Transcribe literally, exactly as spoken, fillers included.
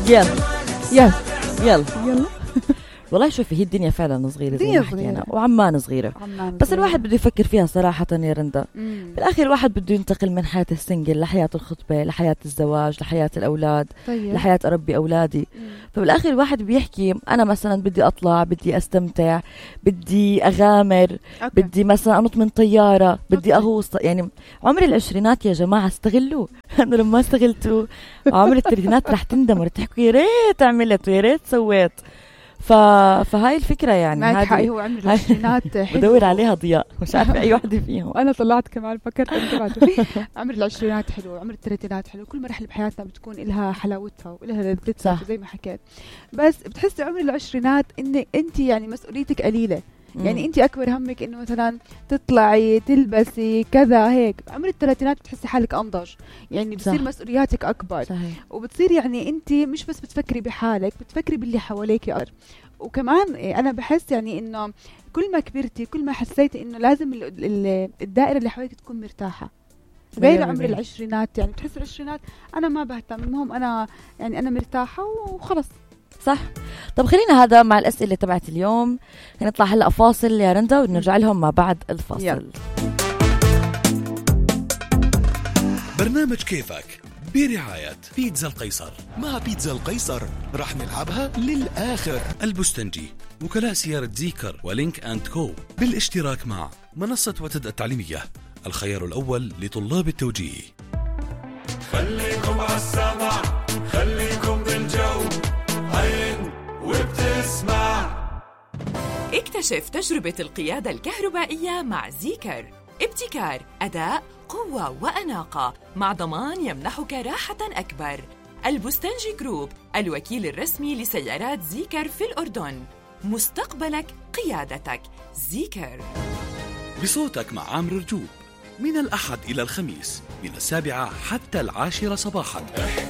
يلا يلا يلا يلا. والله شوفي هي الدنيا فعلا صغيرة زي الدنيا ما حكينا صغيرة. وعمان صغيرة، عمان بس صغيرة. الواحد بده يفكر فيها صراحة يا رندا. مم. بالآخر الواحد بده ينتقل من حياة السنجل لحياة الخطبة، لحياة الزواج، لحياة الأولاد، طيب. لحياة أربي أولادي. مم. فبالآخر الواحد بيحكي أنا مثلا بدي أطلع، بدي أستمتع، بدي أغامر، أوكي. بدي مثلا أنط من طيارة، بدي أوكي. أغوص. يعني عمر العشرينات يا جماعة استغلوه. أنا لما استغلتوا عمر الثلاثينات رح تندموا، رح تحكوا يا ريت عملت ويا ريت سويت. ف... فهاي الفكرة يعني. معك حق، هذه هو عمر العشرينات حلو. بدور عليها ضياء، مش عارفة أي واحدة فيهم. وأنا طلعت كمان فكرت أنت بعد. عمر العشرينات حلو، عمر الثلاثينات حلو، كل مرحلة بحياتنا بتكون إلها حلاوتها وإلها لذتها صح. زي ما حكيت. بس بتحسي عمر العشرينات إن أنت يعني مسؤوليتك قليلة، يعني أنت أكبر همك إنه مثلا تطلعي تلبسي كذا هيك. عمر الثلاثينات بتحسي حالك أنضج، يعني بتصير صح. مسؤولياتك أكبر. صحيح. وبتصير يعني أنت مش بس بتفكري بحالك، بتفكري باللي حواليك أكثر. وكمان أنا بحس يعني إنه كل ما كبرتي كل ما حسيتي إنه لازم ال- ال- الدائرة اللي حواليك تكون مرتاحة، غير عمر العشرينات. يعني بتحس العشرينات أنا ما بهتم، المهم أنا يعني أنا مرتاحة وخلص. صح. طب خلينا هذا مع الأسئلة تبعت اليوم. نطلع هلأ فاصل يا رندا ونرجع لهم مع بعد الفاصل. يلا. برنامج كيفك برعاية بيتزا القيصر. مع بيتزا القيصر رح نلعبها للآخر. البستنجي، وكلاء سيارة زيكر ولينك أند كو، بالاشتراك مع منصة وتد التعليمية، الخيار الأول لطلاب التوجيه. خليكم عالسمع، خليكم بالجو، عين وبتسمع. اكتشف تجربة القيادة الكهربائية مع زيكر. ابتكار، أداء، قوة وأناقة، مع ضمان يمنحك راحة أكبر. البستنجي جروب، الوكيل الرسمي لسيارات زيكر في الأردن. مستقبلك قيادتك. زيكر. بصوتك مع عامر رجوب، من الأحد إلى الخميس من السابعة حتى العاشرة صباحا.